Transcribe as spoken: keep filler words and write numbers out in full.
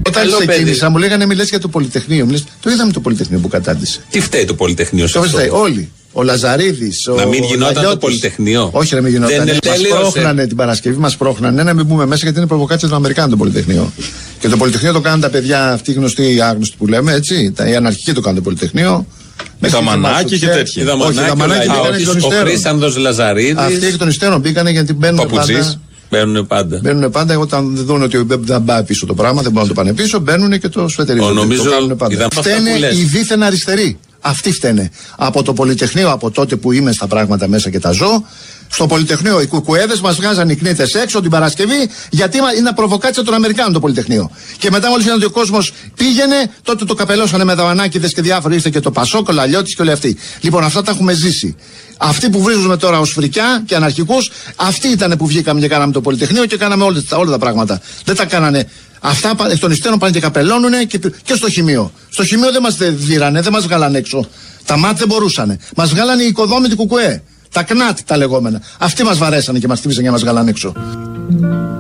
Όταν ξεκίνησα, μου λέγανε μιλές για το Πολυτεχνείο. Μου λες, το είδαμε το Πολυτεχνείο που κατάντησε. Τι φταίει το Πολυτεχνείο σε αυτό? Όλοι. Ο Λαζαρίδης. Να μην γινόταν το Πολυτεχνείο. Όχι, να μην γινόταν. Μας πρόχνανε την Παρασκευή, μας πρόχνανε να μην μπούμε μέσα γιατί είναι προβοκάτσια των Αμερικάνων το Πολυτεχνείο. Και το Πολυτεχνείο το κάνουν τα παιδιά αυτοί γνωστοί ή άγνωστοι που λέμε, έτσι. Οι αναρχικοί το κάνουν το Πολυτεχνείο. Με τα μανάκι και τέτοια. Όχι, τα μανάκι μπήκανε. Ο Χρήσανδος Λαζαρίδης. Αυτοί εκ των υστέρων μπήκανε γιατί μπαίνουν πάντα. Μπαίνουν πάντα. Μπαίνουν πάντα. Όταν δεν δουν ότι δεν πάει πίσω το πράγμα, δεν μπορούν να το πάνε πίσω, μπαίνουν και το σφετερίζουν. Νομίζω ότι φταίνε οι δίθεν αριστεροί. Αυτοί φταίνε. Από το Πολυτεχνείο, από τότε που είμαι στα πράγματα μέσα και τα ζω, στο Πολυτεχνείο οι κουκουέδες μας βγάζαν οι κνήτες έξω την Παρασκευή, γιατί είναι προβοκάτσια των Αμερικάνων το Πολυτεχνείο. Και μετά, μόλις είδαν ότι ο κόσμος πήγαινε, τότε το καπελώσανε με δαβανάκηδες και διάφοροι, ήρθε και το Πασόκ, ο Λαλιώτης και όλοι αυτοί. Λοιπόν, αυτά τα έχουμε ζήσει. Αυτοί που βρίζουμε τώρα ως φρικιά και αναρχικούς, αυτοί ήταν που βγήκαμε και κάναμε το Πολυτεχνείο και κάναμε όλα, όλα τα πράγματα. Δεν τα κάνανε. Αυτά εκ των υστέρων πάνε και καπελώνουνε και, και στο χημείο. Στο χημείο δεν μας δίρανε, δεν μας βγάλανε έξω. Τα ΜΑΤ δεν μπορούσανε. Μας βγάλανε οι οικοδόμητοι κουκουέ. Τα ΚΝΑΤ τα λεγόμενα. Αυτοί μας βαρέσανε και μας θυμίσαν για να μας βγάλανε έξω.